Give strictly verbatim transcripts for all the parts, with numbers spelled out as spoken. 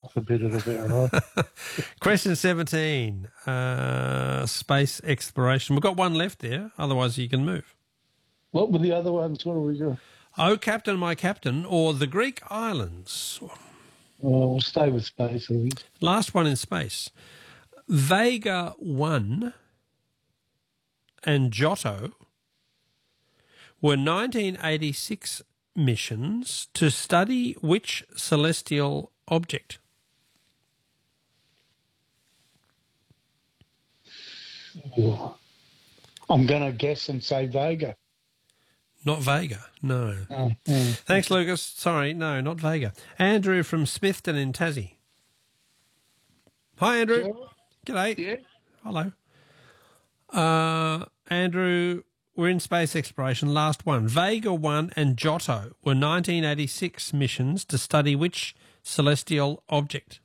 a bit of it, right? Question seventeen, uh, space exploration. We've got one left there, otherwise you can move. What were the other ones? What are we doing? Oh, Captain, My Captain, or the Greek Islands. Oh, we'll stay with space, I think. Last one in space. Vega one and Giotto were nineteen eighty-six missions to study which celestial object? Oh. I'm going to guess and say Vega. Not Vega, no. Oh, oh. Thanks, Lucas. Sorry, no, not Vega. Andrew from Smithton in Tassie. Hi, Andrew. Sure. G'day. Yeah. Hello. Uh, Andrew, we're in space exploration. Last one. Vega one and Giotto were nineteen eighty-six missions to study which celestial object?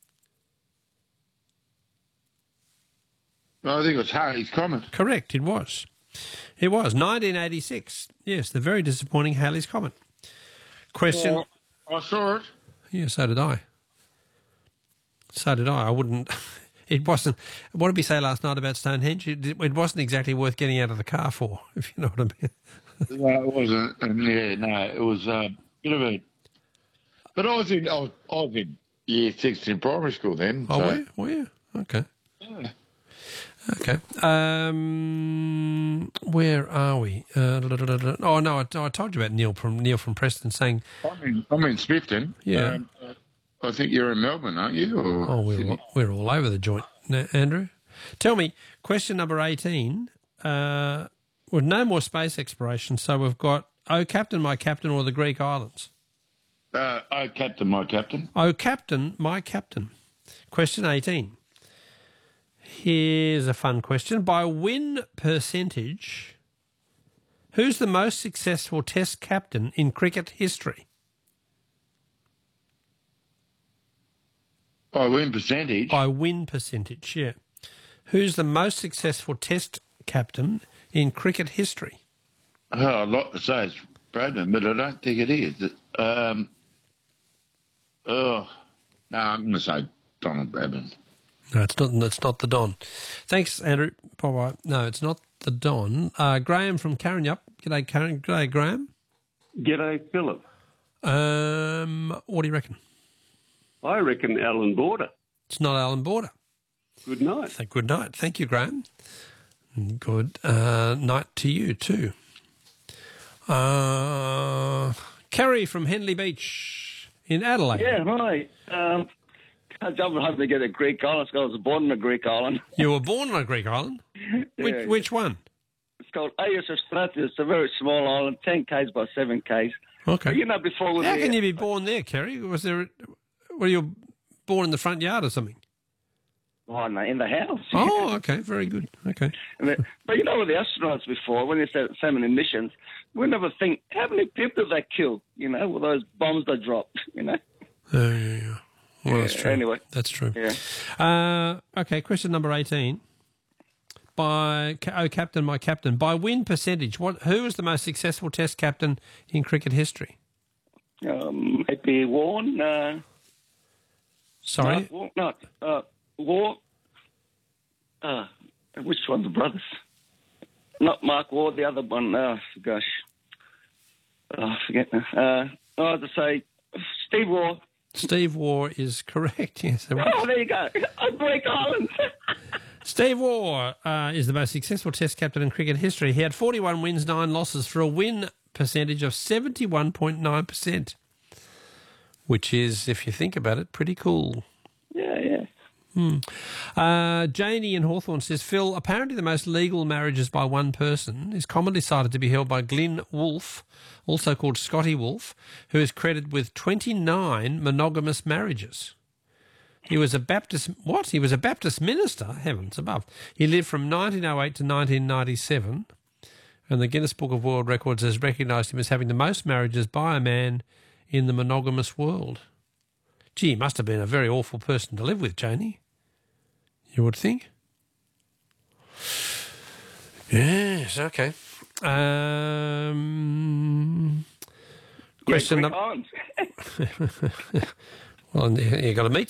Well, I think it was Halley's Comet. Correct, it was. It was. nineteen eighty-six. Yes, the very disappointing Halley's Comet. Question. Well, I saw it. Yeah, so did I. So did I. I wouldn't... It wasn't... What did we say last night about Stonehenge? It, it wasn't exactly worth getting out of the car for, if you know what I mean. No, it wasn't. And yeah, no, it was a bit of a... But I was in, I was, I was in year six in primary school then. Oh, so. were you? Were you? Okay. Yeah. Okay. Um, where are we? Uh, da, da, da, da. Oh, no, I, I told you about Neil from Neil from Preston saying... I'm in, I'm in Smithton. Yeah. Um, I think you're in Melbourne, aren't you? Or Oh, we're, all- we're all over the joint, N- Andrew. Tell me, question number eighteen. Uh, with no more space exploration, so we've got Oh, Captain, My Captain, or the Greek Islands. Uh, oh, Captain, My Captain. Oh, Captain, My Captain. Question eighteen. Here's a fun question. By win percentage, who's the most successful Test captain in cricket history? By win percentage. By win percentage, yeah. Who's the most successful Test captain in cricket history? Oh, I'd like to say it's Bradman, but I don't think it is. Um, oh, no, I'm going to say Donald Bradman. No, it's not. It's not the Don. Thanks, Andrew. Bye-bye. No, it's not the Don. Uh, Graham from Karrinyup. G'day, Karen. G'day, Graham. G'day, Philip. Um, what do you reckon? I reckon Alan Border. It's not Alan Border. Good night. Th- Good night. Thank you, Graham. Good uh, night to you too. Uh, Kerry from Henley Beach in Adelaide. Yeah, hi. Um, I'm hoping to get a Greek island. I was born in a Greek island. You were born on a Greek island? Which, Yeah. which one? It's called Aeos Stratus. It's a very small island, ten kays by seven kays. Okay. You know, before we How were can there- you be born there, Kerry? Was there... Were you born in the front yard or something? Oh, no, in the house. Oh, okay. Very good. Okay. But but you know, with the astronauts before, when they said so many missions, we never think, how many people did they kill, you know, with those bombs they dropped, you know? Uh, yeah, yeah. Well, that's Yeah, true. anyway. That's true. Yeah. Uh, okay, question number eighteen. By Oh, Captain, My Captain. By win percentage, what? Who was the most successful Test captain in cricket history? Um, maybe Warren. Uh, Sorry? Mark War, not uh, War. Uh, which one? The brothers. Not Mark Ward. The other one. Oh, gosh. Oh, I forget now. Uh, I have to say Steve Waugh. Steve Waugh is correct. Yes. Oh, there you go. A Greek island. Steve Waugh uh, is the most successful Test captain in cricket history. He had forty-one wins, nine losses for a win percentage of seventy-one point nine percent, which is, if you think about it, pretty cool. Yeah, yeah. Hmm. Uh, Janie in Hawthorne says, Phil, apparently the most legal marriages by one person is commonly cited to be held by Glyn Wolfe, also called Scotty Wolfe, who is credited with twenty-nine monogamous marriages. He was a Baptist, what? He was a Baptist minister, heavens above. He lived from nineteen oh eight to nineteen ninety-seven, and the Guinness Book of World Records has recognised him as having the most marriages by a man in the monogamous world. Gee, he must have been a very awful person to live with, Janie. You would think? Yes, okay. Um, question yeah, number... Greek islands. Well, you got to meet